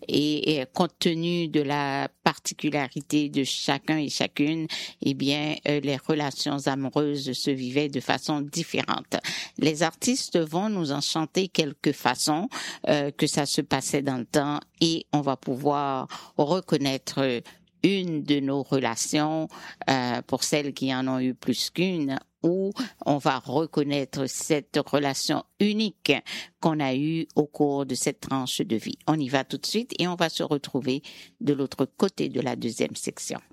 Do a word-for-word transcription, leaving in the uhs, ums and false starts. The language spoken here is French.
et, et compte tenu de la particularité de chacun et chacune, eh bien, euh, les relations amoureuses se vivaient de façon différente. Les artistes vont nous en chanter quelques façons euh, que ça se passait dans le temps et on va pouvoir reconnaître une de nos relations euh, pour celles qui en ont eu plus qu'une, où on va reconnaître cette relation unique qu'on a eue au cours de cette tranche de vie. On y va tout de suite et on va se retrouver de l'autre côté de la deuxième section.